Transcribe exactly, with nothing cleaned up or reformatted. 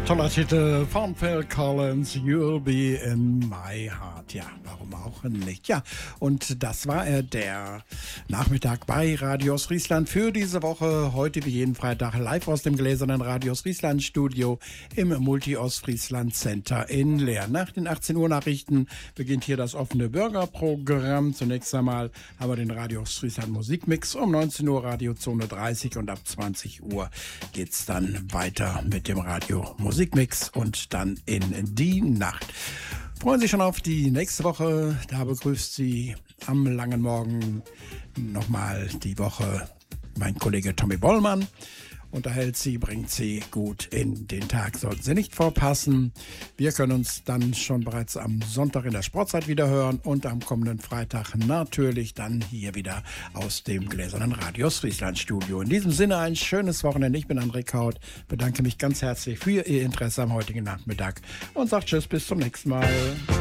Toller Titel von Phil Collins, You'll Be in My Heart. Ja, warum auch nicht? Ja, und das war er, der Nachmittag bei Radio Ostfriesland für diese Woche. Heute wie jeden Freitag live aus dem gläsernen Radio Ostfriesland Studio im Multi-Ostfriesland Center in Leer. Nach den achtzehn Uhr Nachrichten beginnt hier das offene Bürgerprogramm. Zunächst einmal haben wir den Radio Ostfriesland Musikmix um neunzehn Uhr Radiozone dreißig und ab zwanzig Uhr geht's dann weiter mit dem Radio Musikmix und dann in die Nacht. Freuen Sie schon auf die nächste Woche. Da begrüßt Sie am langen Morgen nochmal die Woche mein Kollege Tommy Bollmann. Unterhält Sie, bringt Sie gut in den Tag, sollten Sie nicht verpassen. Wir können uns dann schon bereits am Sonntag in der Sportzeit wieder hören und am kommenden Freitag natürlich dann hier wieder aus dem gläsernen Radio Ostfriesland Studio. In diesem Sinne ein schönes Wochenende. Ich bin André Kaut, bedanke mich ganz herzlich für Ihr Interesse am heutigen Nachmittag und sage Tschüss, bis zum nächsten Mal.